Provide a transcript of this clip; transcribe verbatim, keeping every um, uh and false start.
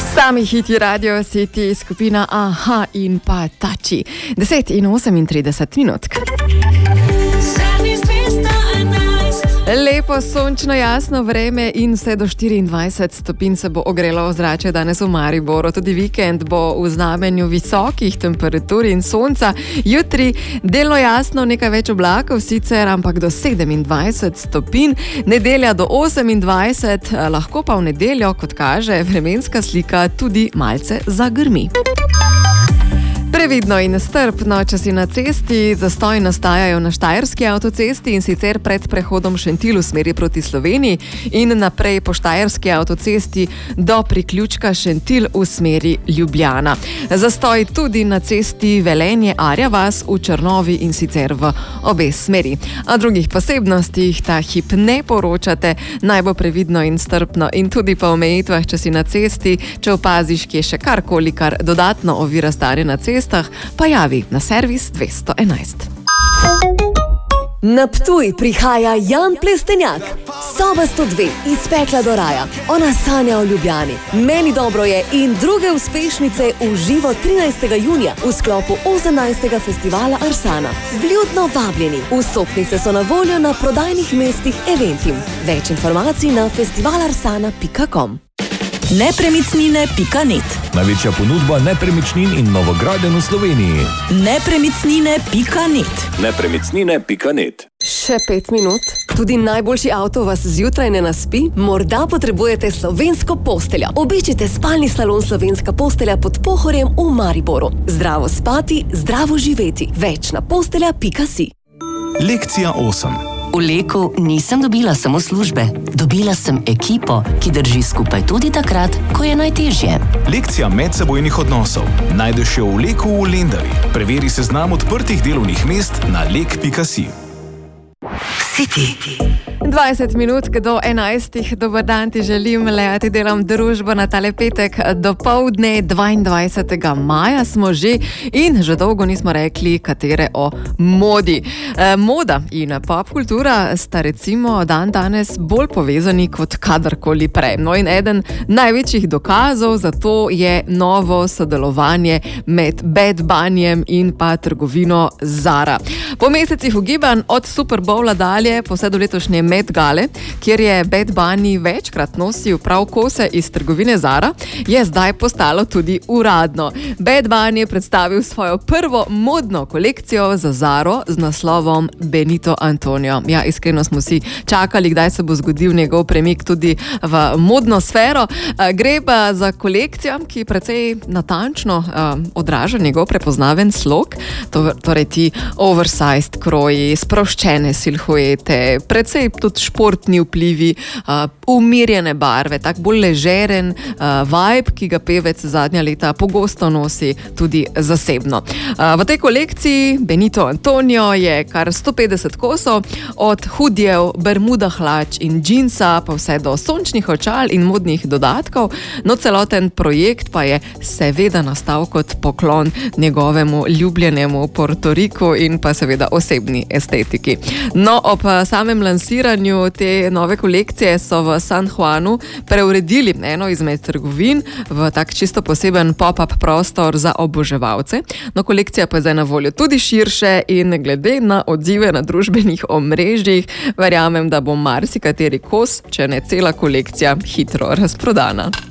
Sami hiti Radio City, skupina Aha in pa Tači. deset in osemintrideset minut. Lepo, sončno, jasno vreme in vse do štiriindvajset stopinj se bo ogrelo ozračje danes v Mariboru. Tudi vikend bo v znamenju visokih temperatur in sonca. Jutri delno jasno, nekaj več oblakov sicer, ampak do sedemindvajset stopinj. Nedelja do osemindvajset, lahko pa v nedeljo, kot kaže vremenska slika, tudi malce zagrmi. Previdno in strpno, če si na cesti. Zastoji nastajajo na Štajerski avtocesti in sicer pred prehodom Šentilj v smeri proti Sloveniji in naprej po Štajerski avtocesti do priključka Šentilj v smeri Ljubljana. Zastoj tudi na cesti Velenje-Arja vas v Črnovi in sicer v obe smeri. O drugih posebnostih ta hip ne poročate, naj bo previdno in strpno in tudi po omejitvah, če si na cesti, če opaziš, kje še karkoli, kar dodatno ovira stanje na cesti, pa javi na servis dvesto enajst. Na Ptuj prihaja Jan Plestenjak. Soba sto dve, iz pekla do raja. Ona sanja o Ljubljani. Meni dobro je in druge uspešnice v živo trinajstega junija v sklopu osemnajstega festivala Arsana. Vljudno vabljeni. Vstopnice so na voljo na prodajnih mestih Eventim. Več informacij na festivalarsana pika com. nepremičnine pika net. Največja ponudba nepremičnin in novogradenj v Sloveniji. nepremičnine pika net. nepremičnine pika net. Še pet minut. Tudi najboljši avto vas zjutraj ne naspi? Morda potrebujete slovensko posteljo. Obiščite spalni salon Slovenska postelja pod Pohorjem v Mariboru. Zdravo spati, zdravo živeti. Več na postelja pika si. Lekcija osem. V Leku nisem dobila samo službe. Dobila sem ekipo, ki drži skupaj tudi takrat, ko je najtežje. Lekcija medsebojnih odnosov. Najdeš jo v Leku v Lendavi. Preveri seznam odprtih delovnih mest na lek pika si. City. dvajset minut do enajstih, dober dan ti želim, Lea ti delam družbo na tale petek do povdne, dvaindvajsetega maja smo že in že dolgo nismo rekli, katere o modi. E, moda in pop kultura sta recimo dan danes bolj povezani kot kadarkoli prej. No in eden največjih dokazov za to je novo sodelovanje med Bad Bunnyjem in pa trgovino Zara. Po mesecih ugibanj od Super Bowla dalje, pa vse do letošnje Met Gale, kjer je Bad Bunny večkrat nosil prav kose iz trgovine Zara, je zdaj postalo tudi uradno. Bad Bunny je predstavil svojo prvo modno kolekcijo za Zaro z naslovom Benito Antonio. Ja, iskreno smo si čakali, kdaj se bo zgodil njegov premik tudi v modno sfero. Gre pa za kolekcijo, ki precej natančno um, odraža njegov prepoznaven slog, torej ti oversized kroji, sproščene silhuete, precej tudi športni vplivi, uh, umirjene barve, tak bolj ležeren uh, vibe, ki ga pevec zadnja leta pogosto nosi tudi zasebno. Uh, v tej kolekciji Benito Antonio je kar sto petdeset kosov, od hudijev, bermuda hlač in džinsa, pa vse do sončnih očal in modnih dodatkov. No, celoten projekt pa je seveda nastal kot poklon njegovemu ljubljenemu Portoriku in pa seveda osebni estetiki. No, ob samem lansiranju te nove kolekcije so v San Juanu preuredili eno izmed trgovin v tak čisto poseben pop-up prostor za oboževalce. No, kolekcija pa je zdaj na voljo tudi širše in glede na odzive na družbenih omrežjih, verjamem, da bo marsikateri kos, če ne cela kolekcija, hitro razprodana.